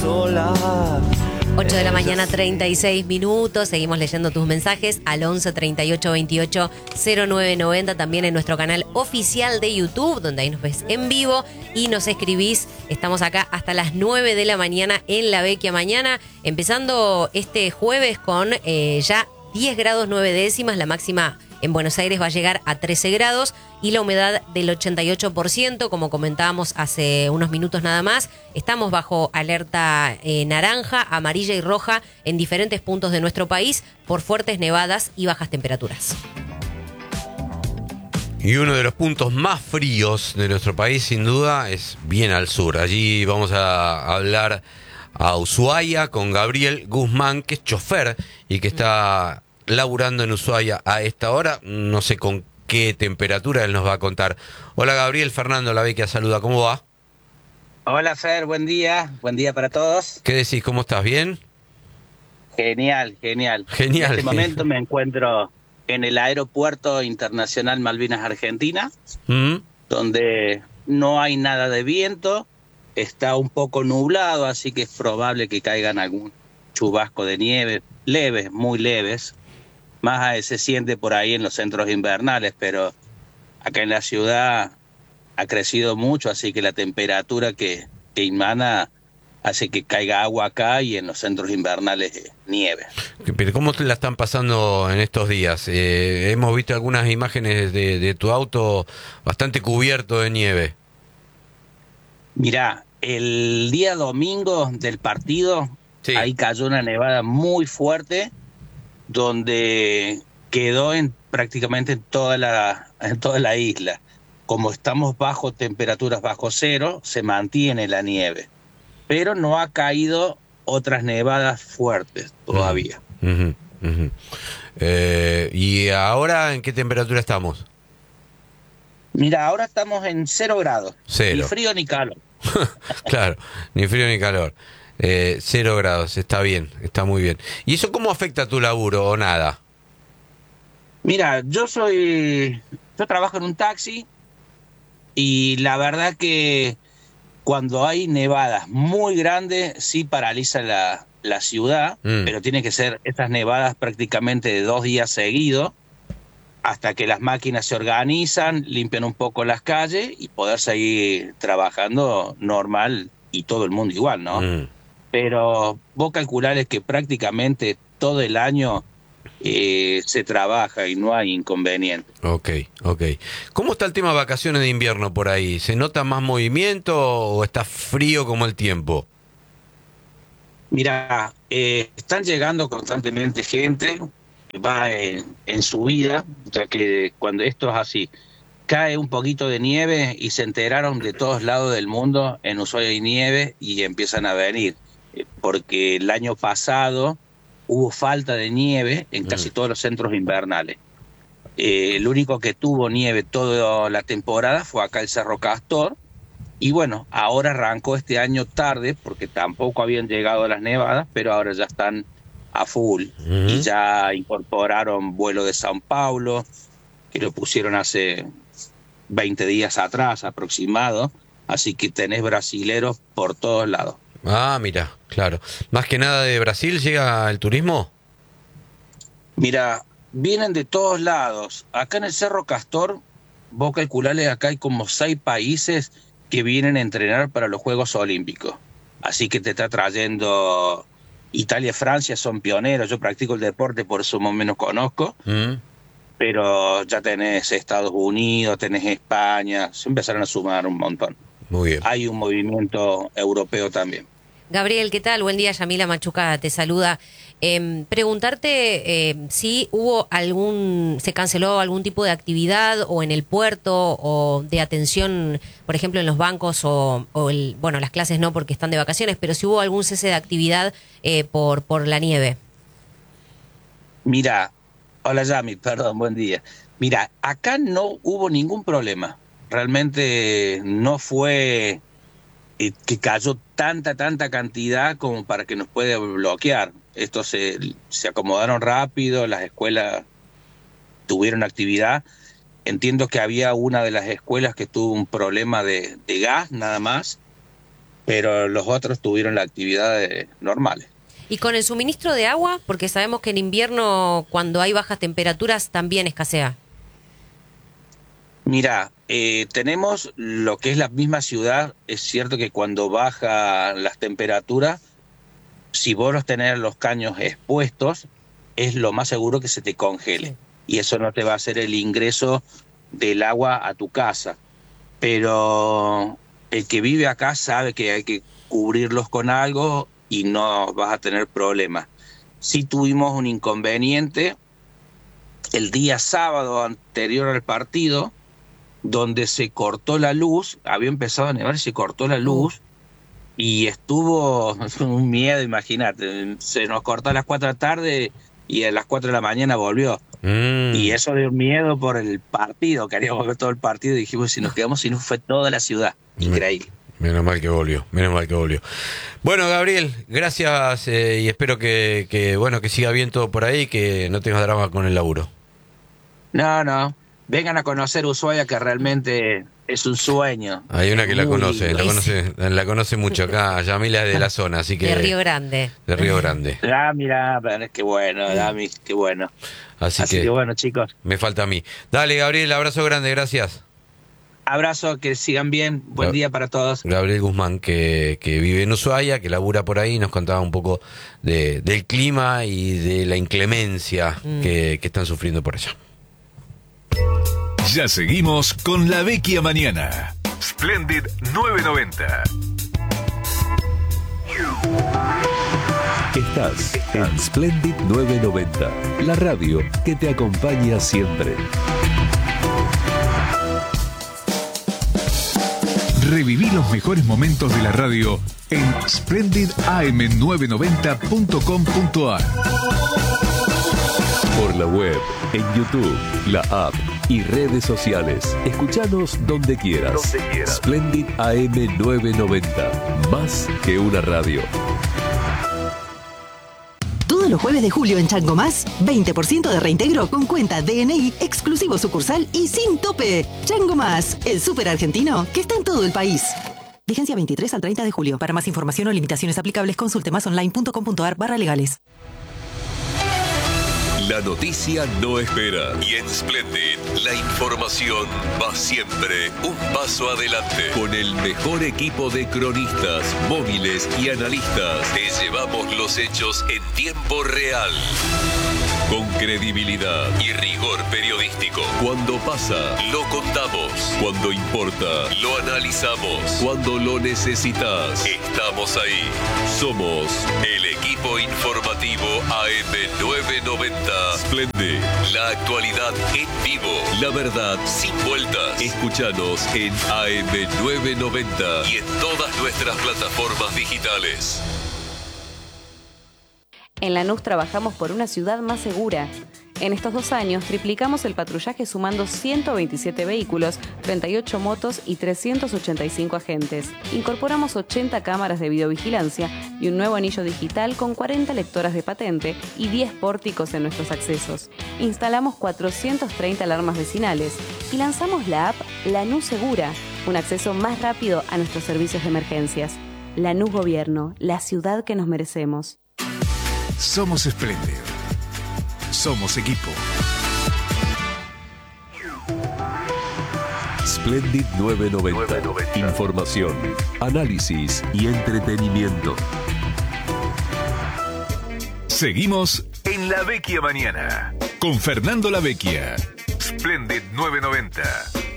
8 de la mañana, 36 minutos. Seguimos leyendo tus mensajes al 11 38 28 0990. También en nuestro canal oficial de YouTube, donde ahí nos ves en vivo y nos escribís. Estamos acá hasta las 9 de la mañana en La Vecchia Mañana. Empezando este jueves con ya 10 grados 9 décimas. La máxima en Buenos Aires va a llegar a 13 grados y la humedad del 88%, como comentábamos hace unos minutos nada más. Estamos bajo alerta naranja, amarilla y roja en diferentes puntos de nuestro país por fuertes nevadas y bajas temperaturas. Y uno de los puntos más fríos de nuestro país, sin duda, es bien al sur. Allí vamos a hablar a Ushuaia con Gabriel Guzmán, que es chofer y que está laburando en Ushuaia a esta hora. No sé con qué temperatura él nos va a contar. Hola Gabriel, Fernando La Vecchia saluda, ¿cómo va? Hola Fer, buen día para todos. ¿Qué decís, cómo estás, bien? Genial. Genial. En este momento me encuentro en el Aeropuerto Internacional Malvinas Argentina, donde no hay nada de viento, está un poco nublado, así que es probable que caigan algún chubasco de nieve, leves, muy leves. Más se siente por ahí en los centros invernales, pero acá en la ciudad ha crecido mucho, así que la temperatura que emana hace que caiga agua acá y en los centros invernales nieve. Pero ¿cómo te la están pasando en estos días? Hemos visto algunas imágenes de tu auto bastante cubierto de nieve. Mirá, el día domingo del partido, sí, ahí cayó una nevada muy fuerte, donde quedó prácticamente en toda la isla. Como estamos bajo temperaturas bajo cero, se mantiene la nieve. Pero no ha caído otras nevadas fuertes todavía. ¿Y ahora en qué temperatura estamos? Mira, ahora estamos en 0 grados. Cero. Ni frío ni calor. Claro, ni frío ni calor. 0 grados, está bien, está muy bien. ¿Y eso cómo afecta a tu laburo o nada? Mira, yo trabajo en un taxi y la verdad que cuando hay nevadas muy grandes sí paraliza la ciudad, pero tiene que ser estas nevadas prácticamente de 2 días seguidos hasta que las máquinas se organizan, limpian un poco las calles y poder seguir trabajando normal y todo el mundo igual, ¿no? Pero vos calculás que prácticamente todo el año se trabaja y no hay inconveniente. Ok. ¿Cómo está el tema de vacaciones de invierno por ahí? ¿Se nota más movimiento o está frío como el tiempo? Mira, están llegando constantemente gente que va en subida, o sea que cuando esto es así, cae un poquito de nieve y se enteraron de todos lados del mundo, en Ushuaia hay nieve y empiezan a venir, porque el año pasado hubo falta de nieve en casi todos los centros invernales. El único que tuvo nieve toda la temporada fue acá el Cerro Castor, y bueno, ahora arrancó este año tarde, porque tampoco habían llegado las nevadas, pero ahora ya están a full, y ya incorporaron vuelo de Sao Paulo, que lo pusieron hace 20 días atrás aproximado, así que tenés brasileros por todos lados. Ah, mira, claro. Más que nada de Brasil llega el turismo. Mira, vienen de todos lados. Acá en el Cerro Castor, vos calculale, acá hay como 6 países que vienen a entrenar para los Juegos Olímpicos. Así que te está trayendo Italia, Francia, son pioneros. Yo practico el deporte, por eso más o menos conozco. Pero ya tenés Estados Unidos, tenés España, se empezaron a sumar un montón. Muy bien. Hay un movimiento europeo también. Gabriel, ¿qué tal? Buen día, Yamila Machuca te saluda. Preguntarte si se canceló algún tipo de actividad o en el puerto o de atención, por ejemplo, en los bancos bueno, las clases no porque están de vacaciones, pero si hubo algún cese de actividad por la nieve. Mira, hola Yami, perdón, buen día. Mira, acá no hubo ningún problema. Realmente no fue que cayó tanta cantidad como para que nos pueda bloquear. Esto se acomodaron rápido, las escuelas tuvieron actividad. Entiendo que había una de las escuelas que tuvo un problema de gas nada más, pero los otros tuvieron las actividades normales. ¿Y con el suministro de agua? Porque sabemos que en invierno, cuando hay bajas temperaturas, también escasea. Mira, tenemos lo que es la misma ciudad. Es cierto que cuando bajan las temperaturas, si vos los tenés los caños expuestos, es lo más seguro que se te congele. Sí. Y eso no te va a hacer el ingreso del agua a tu casa. Pero el que vive acá sabe que hay que cubrirlos con algo y no vas a tener problemas. Sí tuvimos un inconveniente el día sábado anterior al partido, donde se cortó la luz, había empezado a nevar y se cortó la luz, y estuvo un miedo, imagínate, se nos cortó a las 4 de la tarde y a las 4 de la mañana volvió. Y eso dio miedo por el partido, queríamos ver todo el partido y dijimos, si nos quedamos, si no fue toda la ciudad, increíble. Menos mal que volvió, menos mal que volvió. Bueno, Gabriel, gracias y espero que siga bien todo por ahí, que no tengas drama con el laburo. No, vengan a conocer Ushuaia, que realmente es un sueño. Hay una que la conoce mucho acá, Yamila es de la zona, así que... De Río Grande. De Río Grande. Mira, qué bueno, Dami, qué bueno. Así que bueno, chicos. Me falta a mí. Dale, Gabriel, abrazo grande, gracias. Abrazo, que sigan bien, buen día para todos. Gabriel Guzmán, que vive en Ushuaia, que labura por ahí, nos contaba un poco del clima y de la inclemencia que están sufriendo por allá. Ya seguimos con La Vecchia Mañana. Splendid 990. Estás en Splendid 990, la radio que te acompaña siempre. Reviví los mejores momentos de la radio en splendidam990.com.ar. Por la web, en YouTube, la app y redes sociales. Escuchanos donde quieras. Splendid AM990, más que una radio. Todos los jueves de julio en Chango Más, 20% de reintegro con cuenta DNI, exclusivo sucursal y sin tope. Chango Más, el súper argentino que está en todo el país. Vigencia 23 al 30 de julio. Para más información o limitaciones aplicables, consulte masonline.com.ar/legales. La noticia no espera. Y en Splendid, la información va siempre un paso adelante. Con el mejor equipo de cronistas, móviles y analistas, te llevamos los hechos en tiempo real. Con credibilidad y rigor periodístico. Cuando pasa, lo contamos. Cuando importa, lo analizamos. Cuando lo necesitas, estamos ahí. Somos el equipo informativo AM990. Splendid, la actualidad en vivo. La verdad sin vueltas. Escúchanos en AM990 y en todas nuestras plataformas digitales. En Lanús trabajamos por una ciudad más segura. En estos 2 años triplicamos el patrullaje sumando 127 vehículos, 38 motos y 385 agentes. Incorporamos 80 cámaras de videovigilancia y un nuevo anillo digital con 40 lectoras de patente y 10 pórticos en nuestros accesos. Instalamos 430 alarmas vecinales y lanzamos la app Lanús Segura, un acceso más rápido a nuestros servicios de emergencias. Lanús Gobierno, la ciudad que nos merecemos. Somos Splendid. Somos equipo. Splendid 990. Información, análisis y entretenimiento. Seguimos en La Vecchia Mañana con Fernando La Vecchia. Splendid 990.